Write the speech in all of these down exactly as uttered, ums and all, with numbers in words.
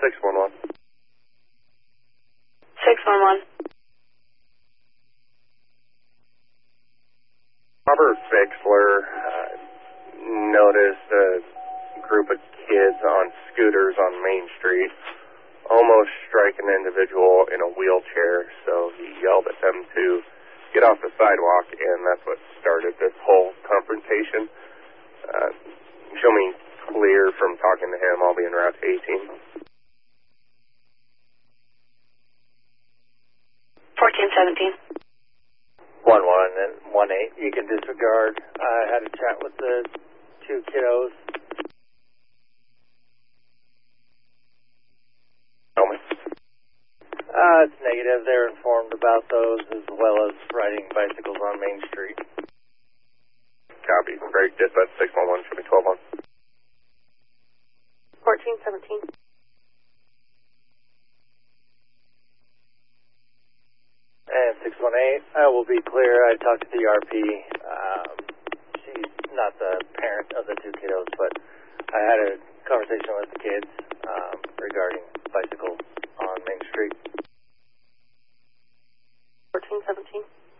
six one one. six one one. Robert Fixler uh, noticed a group of kids on scooters on Main Street almost strike an individual in a wheelchair, so he yelled at them to get off the sidewalk, and that's what started this whole confrontation. Uh, show me clear from talking to him. I'll be en route to eighteen. fourteen seventeen. one one and one eight. You can disregard. I had a chat with the two kiddos. Tell me. Uh, it's negative. They're informed about those as well as riding bicycles on Main Street. Copy. Great. Dispatch six one one. Show me twelve one. fourteen seventeen. And six one eight, I will be clear. I talked to the R P. Um, she's not the parent of the two kiddos, but I had a conversation with the kids um, regarding bicycles on Main Street. fourteen seventeen.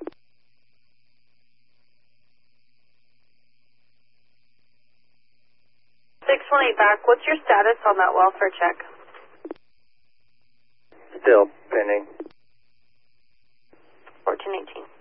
six one eight back. What's your status on that welfare check? Still pending. fourteen eighteen.